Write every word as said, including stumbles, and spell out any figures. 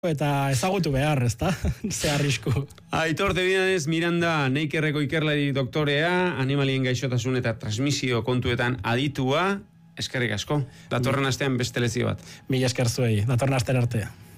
eta ezagutu behar, ezta? Ze arrisku. Aitor Tebidanez Miranda, Neikerreko ikerlari doktorea, animalien gaixotasun eta transmisio kontuetan aditua, eskerrik asko. Datorren astean beste lezio bat. Mila esker zuei, datorren astean arte.